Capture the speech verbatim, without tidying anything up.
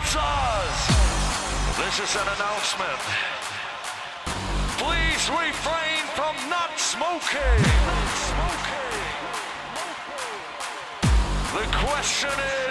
sponsors. This is an announcement. Please refrain from not smoking. Not smoking. The question is,